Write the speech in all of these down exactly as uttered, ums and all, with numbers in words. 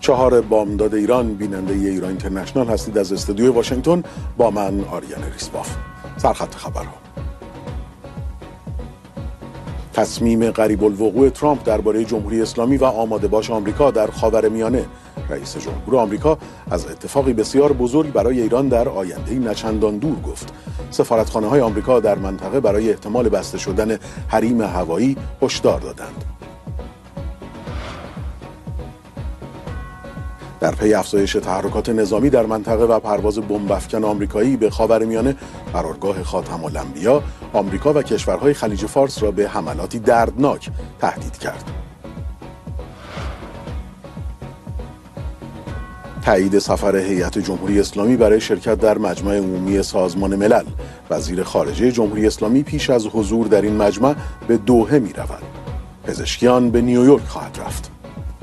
چهار بامداد ایران، بیننده ایران اینترنشنال هستید. از استودیوی واشنگتن با من آریان ریسباف. سرخط خبرها. تصمیم قریب الوقوع ترامپ درباره جمهوری اسلامی و آماده باش آمریکا در خاورمیانه. رئیس جمهور آمریکا از اتفاقی بسیار بزرگ برای ایران در آینده‌ای نچندان دور گفت. سفارتخانه‌های آمریکا در منطقه برای احتمال بسته شدن حریم هوایی هشدار دادند. در پی افزایش تحرکات نظامی در منطقه و پرواز بمب‌افکن آمریکایی به خاورمیانه، قرارگاه خاتم الانبیا آمریکا و کشورهای خلیج فارس را به حملاتی دردناک تهدید کرد. تایید سفر هیئت جمهوری اسلامی برای شرکت در مجمع عمومی سازمان ملل. وزیر خارجه جمهوری اسلامی پیش از حضور در این مجمع به دوحه می رود. پزشکیان به نیویورک خواهد رفت.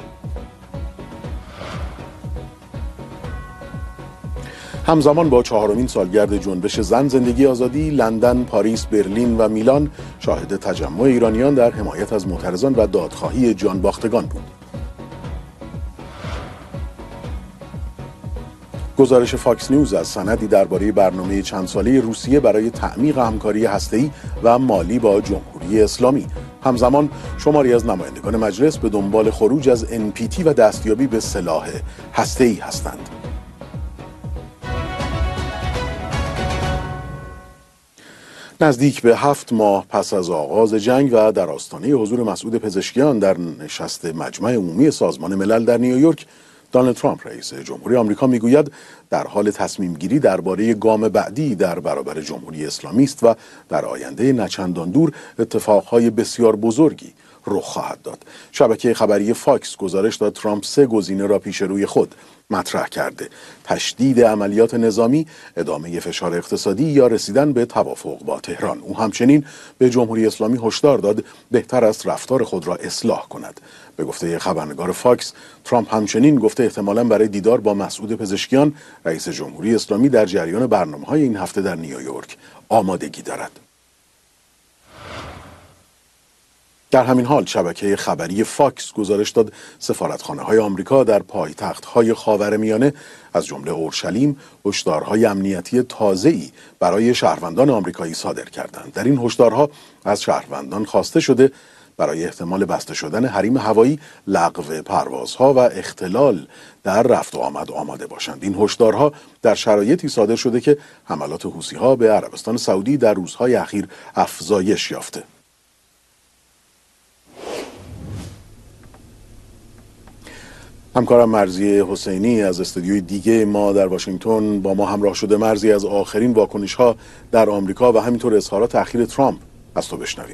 همزمان با چهارمین سالگرد جنبش زن زندگی آزادی، لندن، پاریس، برلین و میلان شاهد تجمع ایرانیان در حمایت از معترضان و دادخواهی جانباختگان بود. گزارش فاکس نیوز از سندی درباره برنامه چند ساله روسیه برای تعمیق همکاری هسته‌ای و مالی با جمهوری اسلامی. همزمان شماری از نمایندگان مجلس به دنبال خروج از ان پی تی و دستیابی به سلاح هسته‌ای هستند. نزدیک به هفت ماه پس از آغاز جنگ و در آستانه حضور مسعود پزشکیان در نشست مجمع عمومی سازمان ملل در نیویورک، دونالد ترامپ رئیس جمهوری آمریکا میگوید در حال تصمیم گیری درباره گام بعدی در برابر جمهوری اسلامی است و در آینده نچندان دور اتفاقهای بسیار بزرگی رخ خواهد داد. شبکه خبری فاکس گزارش داد ترامپ سه گزینه را پیش روی خود مطرح کرده: تشدید عملیات نظامی، ادامه فشار اقتصادی یا رسیدن به توافق با تهران. او همچنین به جمهوری اسلامی هشدار داد بهتر است رفتار خود را اصلاح کند. به گفته خبرنگار فاکس، ترامپ همچنین گفته احتمالاً برای دیدار با مسعود پزشکیان رئیس جمهوری اسلامی در جریان برنامه‌های این هفته در نیویورک آمادگی دارد. در همین حال شبکه خبری فاکس گزارش داد سفارتخانه‌های آمریکا در پایتخت‌های خاورمیانه از جمله اورشلیم هشدارهای امنیتی تازه‌ای برای شهروندان آمریکایی صادر کردند. در این هشدارها از شهروندان خواسته شده برای احتمال بسته شدن حریم هوایی، لغو پروازها و اختلال در رفت و آمد آماده باشند. این هشدارها در شرایطی صادر شده که حملات حوثی‌ها به عربستان سعودی در روزهای اخیر افزایش یافته. همکارم مرضی حسینی از استودیوی دیگه ما در واشنگتن با ما همراه شده. مرضی، از آخرین واکنش‌ها در آمریکا و همینطور اظهارات اخیر ترامپ از تو بشنویم.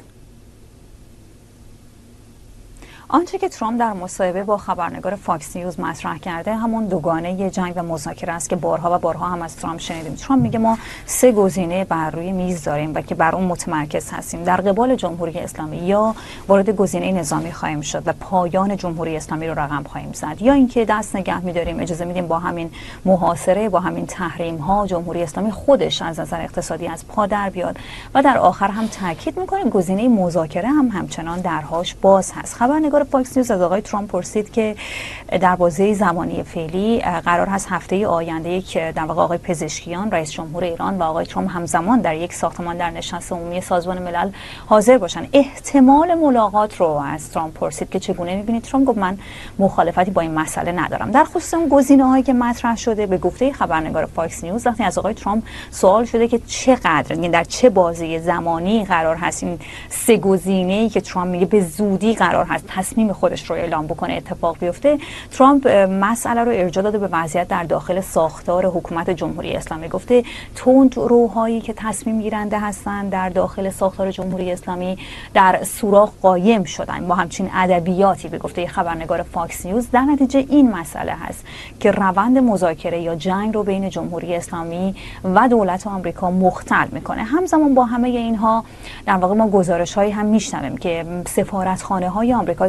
آنچه که ترامپ در مصاحبه با خبرنگار فاکس نیوز مطرح کرده همون دوگانه جنگ و مذاکره است که بارها و بارها هم از ترامپ شنیدیم. ترامپ میگه ما سه گزینه بر روی میز داریم و که بر اون متمرکز هستیم. در قبال جمهوری اسلامی یا وارد گزینه نظامی خواهیم شد و پایان جمهوری اسلامی رو رقم خواهیم زد، یا اینکه دست نگه می‌داریم، اجازه میدیم با همین محاصره، با همین تحریم ها جمهوری اسلامی خودش از نظر اقتصادی از پا در بیاد. و در آخر هم تاکید می‌کنیم گزینه مذاکره هم همچنان درهاش باز هست. خبرنگار فاکس نیوز از آقای ترامپ پرسید که در بازه زمانی فعلی قرار هست هفته آینده یک در واقع آقای پزشکیان رئیس جمهور ایران و آقای ترامپ همزمان در یک ساختمان در نشست عمومی سازمان ملل حاضر باشن. احتمال ملاقات رو از ترامپ پرسید که چگونه می‌بینید. ترامپ گفت من مخالفتی با این مسئله ندارم. در خصوص اون گزینه‌هایی که مطرح شده، به گفته خبرنگار فاکس نیوز وقتی از آقای ترامپ سوال شده که چقدر، یعنی در چه بازه زمانی قرار هست این سه گزینه‌ای که ترامپ میگه به زودی قرار هست تصمیم خودش رو اعلام بکنه اتفاق بیفته، ترامپ مسئله رو ارجاع داده به وضعیت در داخل ساختار حکومت جمهوری اسلامی. گفته تند روحایی که تصمیم گیرنده هستند در داخل ساختار جمهوری اسلامی در سوراخ قایم شدن با همچین ادبیاتی. به گفته خبرنگار فاکس نیوز در نتیجه این مسئله هست که روند مذاکره یا جنگ رو بین جمهوری اسلامی و دولت آمریکا مختل میکنه. همزمان با همه اینها در واقع ما گزارش‌هایی هم میشنویم که سفارتخانه‌های آمریکا در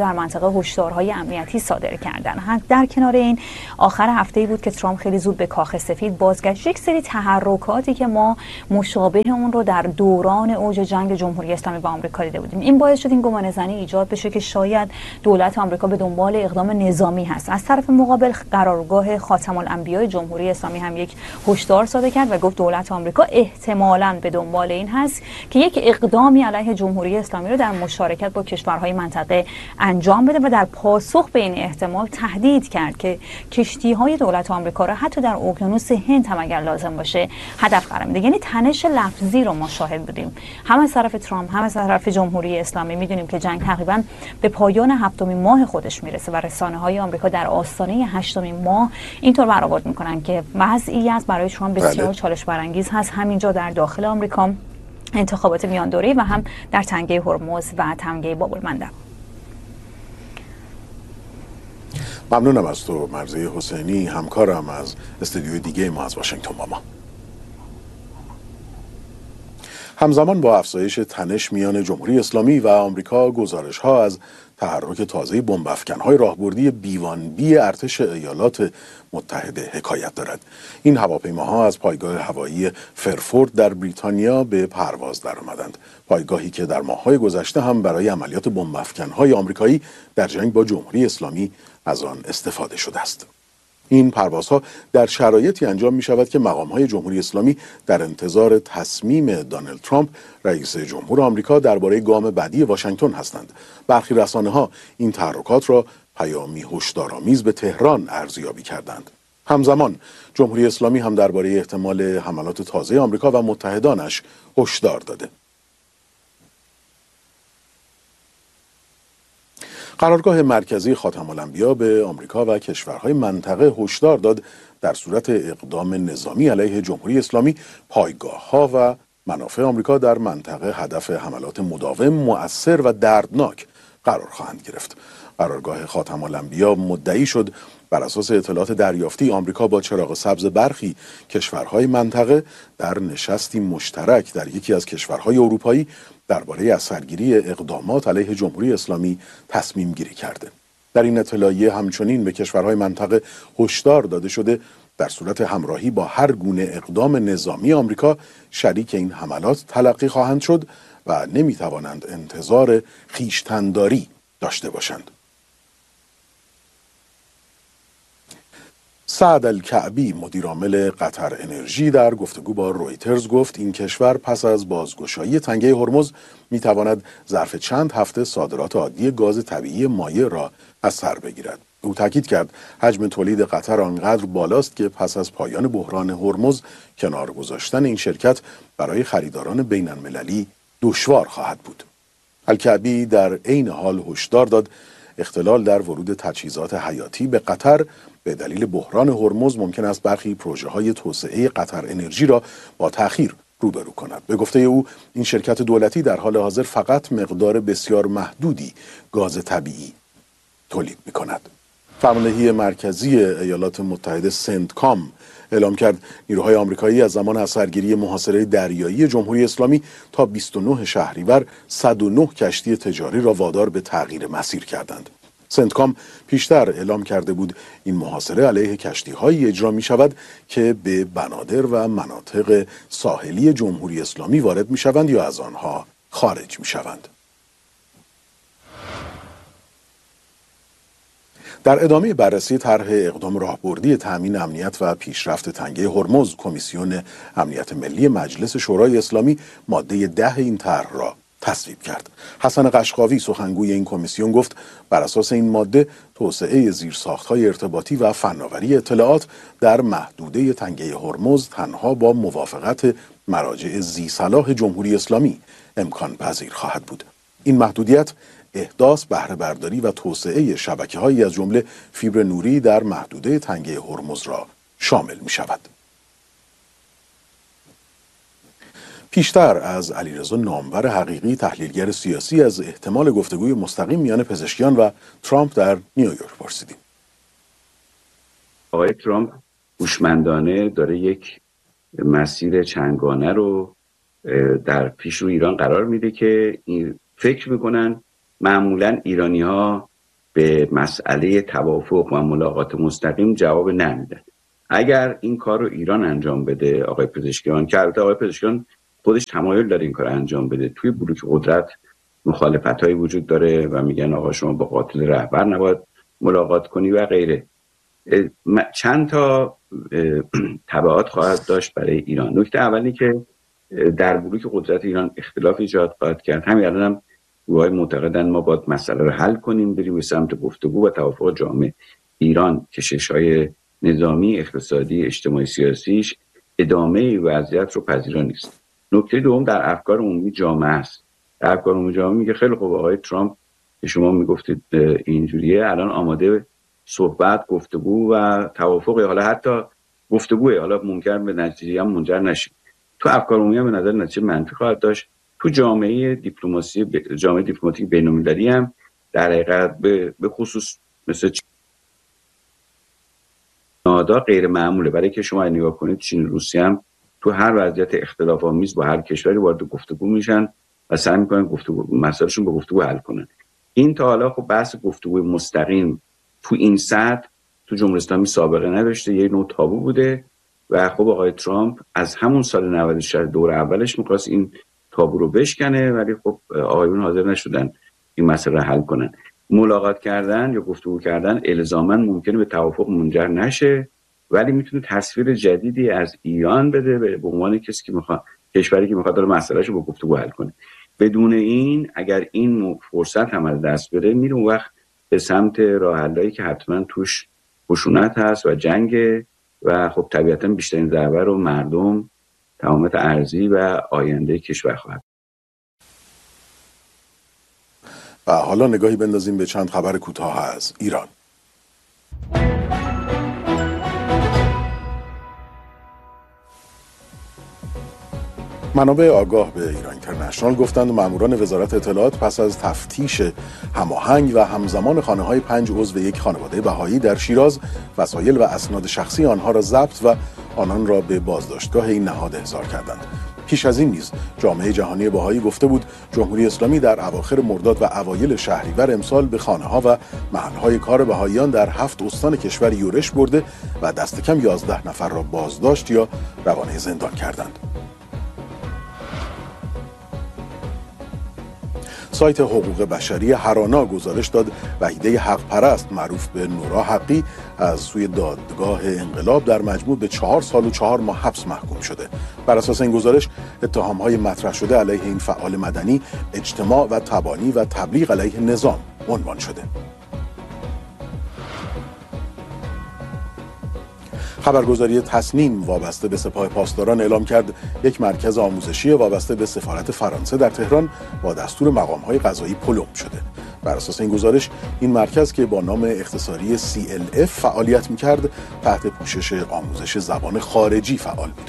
در منطقه هشدارهای امنیتی صادر کردن. در کنار این آخر هفته‌ای بود که ترامپ خیلی زود به کاخ سفید بازگشت. یک سری تحرکاتی که ما مشابه اون رو در دوران اوج جنگ جمهوری اسلامی با آمریکا دیده بودیم. این باعث شد این گمانه‌زنی ایجاد بشه که شاید دولت آمریکا به دنبال اقدام نظامی هست. از طرف مقابل قرارگاه خاتم الانبیاء جمهوری اسلامی هم یک هشدار صادر کرد و گفت دولت آمریکا احتمالاً به دنبال این هست که یک اقدامی علیه جمهوری اسلامی رو در مشارکت با کشورهای منطقه انجام بده و در پاسخ به این احتمال تهدید کرد که کشتی‌های دولت آمریکا را حتی در اقیانوس هند هم اگر لازم باشه هدف قرار میده. یعنی تنش لفظی رو ما شاهد بودیم، هم از طرف ترامپ هم از طرف جمهوری اسلامی. میدونیم که جنگ تقریبا به پایان هفتمین ماه خودش میرسه و رسانه‌های آمریکا در آستانه هشتمین ماه اینطور برآورد میکنن که وضعیت برای ترامپ بسیار چالش برانگیز هست، همینجا در داخل آمریکا، انتخابات میان دوره‌ای و هم در تنگه هرمز و تنگه باب المندب. ممنونم از تو مرضیه حسینی، همکارم از استودیوی دیگه ما از واشنگتن با ما. همزمان با افزایش تنش میان جمهوری اسلامی و آمریکا، گزارش‌ها از تحرک تازه بمب افکن‌های راهبردی بیوان بی ارتش ایالات متحده حکایت دارد. این هواپیماها از پایگاه هوایی فرفورد در بریتانیا به پرواز درآمدند. پایگاهی که در ماه‌های گذشته هم برای عملیات بمب افکن‌های آمریکایی در جنگ با جمهوری اسلامی از آن استفاده شده است. این پروازها در شرایطی انجام می شود که مقام‌های جمهوری اسلامی در انتظار تصمیم دونالد ترامپ رئیس جمهور آمریکا درباره گام بعدی واشنگتن هستند. برخی رسانه‌ها این تحرکات را پیامی هشدارآمیز به تهران ارزیابی کردند. همزمان جمهوری اسلامی هم درباره احتمال حملات تازه آمریکا و متحدانش هشدار داده. قرارگاه مرکزی خاتم الانبیاء به آمریکا و کشورهای منطقه هشدار داد در صورت اقدام نظامی علیه جمهوری اسلامی، پایگاه‌ها و منافع آمریکا در منطقه هدف حملات مداوم، مؤثر و دردناک قرار خواهند گرفت. قرارگاه خاتم الانبیاء مدعی شد بر اساس اطلاعات دریافتی آمریکا با چراغ سبز برخی کشورهای منطقه در نشستی مشترک در یکی از کشورهای اروپایی درباره اثرگیری اقدامات علیه جمهوری اسلامی تصمیم گیری کرده. در این اطلاعیه همچنین به کشورهای منطقه هشدار داده شده در صورت همراهی با هر گونه اقدام نظامی آمریکا شریک این حملات تلقی خواهند شد و نمیتوانند انتظار خویشتن‌داری داشته باشند. سعد الکعبی، مدیرعامل قطر انرژی، در گفتگو با رویترز گفت این کشور پس از بازگشایی تنگه هرمز میتواند ظرف چند هفته صادرات عادی گاز طبیعی مایع را از سر بگیرد. او تاکید کرد حجم تولید قطر آنقدر بالاست که پس از پایان بحران هرمز کنار گذاشتن این شرکت برای خریداران بین المللی دشوار خواهد بود. الکعبی در عین حال هشدار داد اختلال در ورود تجهیزات حیاتی به قطر به دلیل بحران هرمز ممکن است برخی پروژه‌های توسعه قطر انرژی را با تأخیر روبرو کند. به گفته او این شرکت دولتی در حال حاضر فقط مقدار بسیار محدودی گاز طبیعی تولید می‌کند. فرماندهی مرکزی ایالات متحده سنتکام اعلام کرد نیروهای آمریکایی از زمان اثرگیری محاصره دریایی جمهوری اسلامی تا بیست و نه شهریور صد و نه کشتی تجاری را وادار به تغییر مسیر کردند. سنتکام پیشتر اعلام کرده بود این محاصره علیه کشتی‌هایی اجرا می شود که به بنادر و مناطق ساحلی جمهوری اسلامی وارد می شوند یا از آنها خارج می شوند. در ادامه بررسی طرح اقدام راهبردی تأمین امنیت و پیشرفت تنگه هرمز، کمیسیون امنیت ملی مجلس شورای اسلامی ماده ده این طرح را تصویب کرد. حسن قشقاوی، سخنگوی این کمیسیون، گفت بر اساس این ماده توسعه زیرساخت‌های ارتباطی و فناوری اطلاعات در محدوده تنگه هرمز تنها با موافقت مراجع ذی‌صلاح جمهوری اسلامی امکان پذیر خواهد بود. این محدودیت احداث، بهره برداری و توسعه شبکه‌هایی از جمله فیبر نوری در محدوده تنگه هرمز را شامل می شود. پیشتر از علیرضا نامور حقیقی، تحلیلگر سیاسی، از احتمال گفتگوی مستقیم میان پزشکیان و ترامپ در نیویورک پرسیدیم. آقای ترامپ هوشمندانه داره یک مسیر چندگانه رو در پیش رو ایران قرار میده که فکر میکنن معمولا ایرانی ها به مسئله توافق و ملاقات مستقیم جواب نمیدن. اگر این کار رو ایران انجام بده، آقای پزشکیان، که البته آقای پزشکیان خودش تمایل داره این کار انجام بده، توی بلوک قدرت مخالفتایی وجود داره و میگن آقا شما با قاتل رهبر نباید ملاقات کنی و غیره. چند تا تبعات خواهد داشت برای ایران. نکته اولی که در بلوک قدرت ایران اختلاف ایجاد خواهد کرد. همین الان هم گروهای معتقدن ما باید مسئله رو حل کنیم، بریم به سمت گفتگو و توافق جامع. ایران کشش‌های نظامی، اقتصادی، اجتماعی، سیاسیش ادامه وضعیت رو پذیرا نیست. نکته دوم در افکار عمومی جامعه است. در افکار عمومی جامعه میگه خیلی خوب آقای ترامپ که شما میگفتید اینجوریه، الان آماده صحبت، گفتگو و توافق، حالا حتی گفتگوه، حالا ممکن به نتیجه هم منجر نشه. تو افکار عمومی هم به نظر نتیجه منفی خواهد داشت. تو جامعه دیپلماسی جامعه دیپلماتیک بین‌المللی هم در حقیقت به خصوص مثل نادا غیر معموله، برای که شما نگاه کنید چین و روسیه هم تو هر وضعیت اختلاف آمیز با هر کشوری وارد گفتگو میشن و سعی میکنن گفتگو مسائلشون با گفتگو حل کنن. این تا حالا خب بحث گفتگو مستقیم تو این سطح تو جمهوری اسلامی سابقه نداشته، یه نوع تابو بوده و خب آقای ترامپ از همون سال نود و شش دور اولش می‌خواست این تابو رو بشکنه، ولی خب آقایون حاضر نشدن این مسئله حل کنن. ملاقات کردن یا گفتگو کردن الزاماً ممکنه به توافق منجر نشه، ولی میتونه تصویر جدیدی از ایران بده به عنوان کسی که میخواد، کشوری که میخواد مسئله‌شو با گفتگو حل کنه. بدون این اگر این فرصت هم از دست بره، میره اون وقت به سمت راه حلایی که حتما توش خشونت هست و جنگ و خب طبیعتاً بیشترین ضربه رو مردم، تمامیت ارضی و آینده کشور خواهد. و حالا نگاهی بندازیم به چند خبر کوتاه از ایران. منابع آگاه به ایران اینترنشنال گفتند ماموران وزارت اطلاعات پس از تفتیش هماهنگ و همزمان خانه‌های پنج عضو یک خانواده بهایی در شیراز، وسایل و اسناد شخصی آنها را ضبط و آنان را به بازداشتگاه این نهاد احضار کردند. پیش از این نیز جامعه جهانی بهایی گفته بود جمهوری اسلامی در اواخر مرداد و اوایل شهریور امسال به خانه‌ها و محل‌های کار بهاییان در هفت استان کشور یورش برده و دست کم یازده نفر را بازداشت یا روانه زندان کردند. سایت حقوق بشری هرانا گزارش داد وحیده حق پرست معروف به نورا حقی از سوی دادگاه انقلاب در مجموع به چهار سال و چهار ماه حبس محکوم شده. بر اساس این گزارش اتهام‌های مطرح شده علیه این فعال مدنی اجتماع و تبانی و تبلیغ علیه نظام عنوان شده. خبرگزاری تصنیم وابسته به سپاه پاسداران اعلام کرد یک مرکز آموزشی وابسته به سفارت فرانسه در تهران با دستور مقام‌های قضایی پلم شده. بر اساس این گزارش این مرکز که با نام اختصاری سی ال اف فعالیت می‌کرد تحت پوشش آموزش زبان خارجی فعال بوده.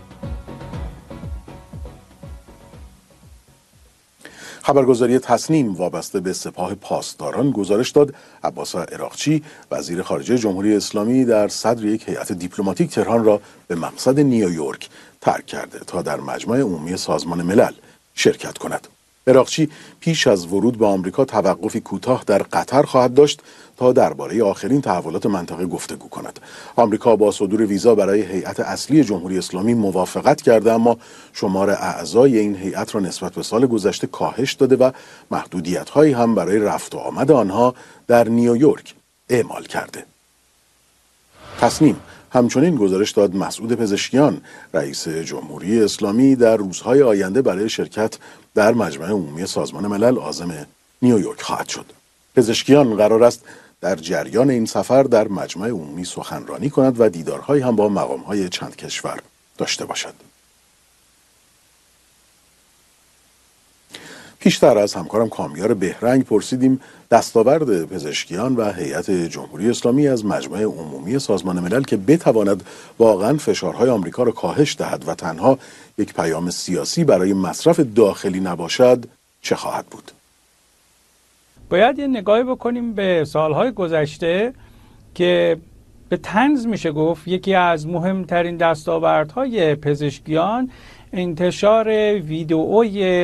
خبرگزاری تصنیم وابسته به سپاه پاسداران گزارش داد عباس عراقچی وزیر خارجه جمهوری اسلامی در صدر یک هیئت دیپلماتیک تهران را به مقصد نیویورک ترک کرده تا در مجمع عمومی سازمان ملل شرکت کند. عراقچی پیش از ورود به آمریکا توقفی کوتاه در قطر خواهد داشت تا درباره آخرین تحولات منطقه گفتگو کند. آمریکا با صدور ویزا برای هیئت اصلی جمهوری اسلامی موافقت کرده، اما شمار اعضای این هیئت را نسبت به سال گذشته کاهش داده و محدودیت‌هایی هم برای رفت و آمد آنها در نیویورک اعمال کرده. تصنیم همچنین گزارش داد مسعود پزشکیان رئیس جمهوری اسلامی در روزهای آینده برای شرکت در مجمع عمومی سازمان ملل عازم نیویورک خواهد شد. پزشکیان قرار است در جریان این سفر در مجمع عمومی سخنرانی کند و دیدارهایی هم با مقام‌های چند کشور داشته باشد. پیشتر از همکارم کامیار بهرنگ پرسیدیم دستاورد پزشکیان و هیئت جمهوری اسلامی از مجمع عمومی سازمان ملل که بتواند واقعا فشارهای آمریکا را کاهش دهد و تنها یک پیام سیاسی برای مصرف داخلی نباشد چه خواهد بود؟ باید یه نگاهی بکنیم به سالهای گذشته که به طنز میشه گفت یکی از مهمترین دستاوردهای پزشکیان انتشار ویدئوی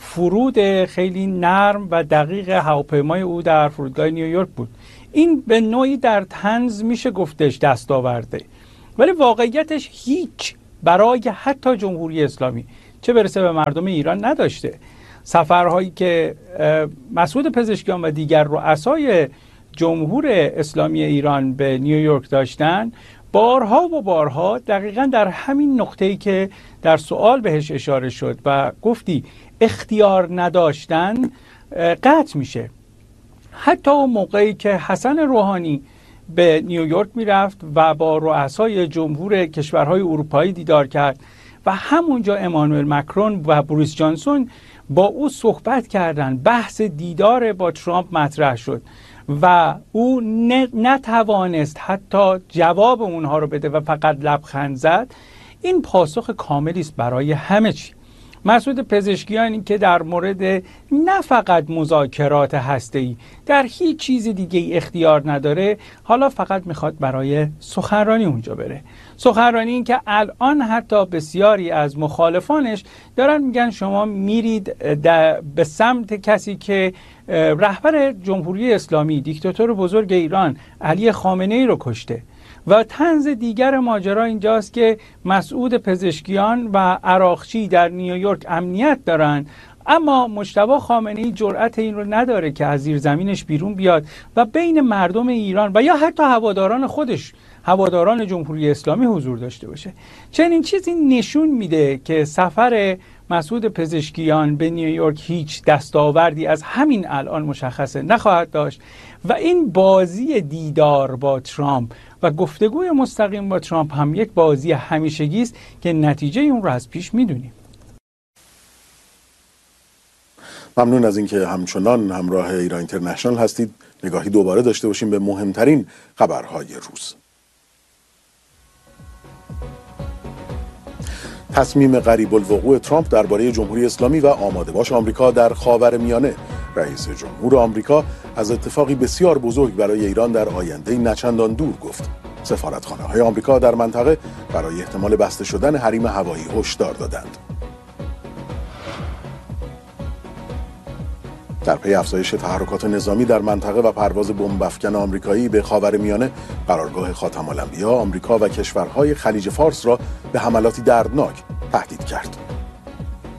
فرود خیلی نرم و دقیق هواپیمای او در فرودگاه نیویورک بود. این به نوعی در طنز میشه گفتش دستاورده، ولی واقعیتش هیچ برای حتی جمهوری اسلامی چه برسه به مردم ایران نداشته. سفرهایی که مسعود پزشکیان و دیگر رؤسای جمهور اسلامی ایران به نیویورک داشتن بارها و بارها دقیقاً در همین نقطه‌ای که در سوال بهش اشاره شد و گفتی اختیار نداشتن قطع میشه. حتی اون موقعی که حسن روحانی به نیویورک میرفت و با رؤسای جمهور کشورهای اروپایی دیدار کرد و همونجا امانوئل مکرون و بوریس جانسون با او صحبت کردند، بحث دیدار با ترامپ مطرح شد و او نتوانست حتی جواب اونها رو بده و فقط لبخند زد. این پاسخ کاملی است برای همه چی. مسعود پزشکیان که در مورد نه فقط مذاکرات هسته‌ای، در هیچ چیز دیگه ای اختیار نداره، حالا فقط میخواد برای سخنرانی اونجا بره. سخنرانی این که الان حتی بسیاری از مخالفانش دارن میگن شما میرید به سمت کسی که رهبر جمهوری اسلامی، دیکتاتور بزرگ ایران علی خامنه‌ای رو کشته. و طنز دیگر ماجرا اینجاست که مسعود پزشکیان و عراقچی در نیویورک امنیت دارن، اما مجتبی خامنه‌ای جرأت این رو نداره که از زیر زمینش بیرون بیاد و بین مردم ایران و یا حتی هواداران خودش، هواداران جمهوری اسلامی حضور داشته باشه. چنین چیزی نشون میده که سفر مسعود پزشکیان به نیویورک هیچ دستاوردی از همین الان مشخصه نخواهد داشت و این بازی دیدار با ترامپ و گفتگوی مستقیم با ترامپ هم یک بازی همیشگی است که نتیجه اون رو از پیش میدونیم. ممنون از اینکه همچنان همراه ایران اینترنشنال هستید. نگاهی دوباره داشته باشیم به مهمترین خبرهای روز. تصمیم قریب الوقوع ترامپ درباره جمهوری اسلامی و آماده باش آمریکا در خاورمیانه. رئیس جمهور آمریکا از اتفاقی بسیار بزرگ برای ایران در آینده نچندان دور گفت. سفارتخانه‌های آمریکا در منطقه برای احتمال بسته شدن حریم هوایی هشدار دادند. در پی افزایش تحرکات نظامی در منطقه و پرواز بمب‌افکن آمریکایی به خاورمیانه، قرارگاه خاتم الانبیا آمریکا و کشورهای خلیج فارس را به حملاتی دردناک تهدید کرد.